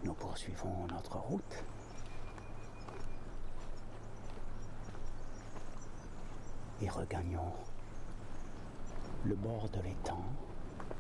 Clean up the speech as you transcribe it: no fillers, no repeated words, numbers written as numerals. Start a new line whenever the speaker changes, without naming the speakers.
Nous poursuivons notre route. Et regagnons le bord de l'étang.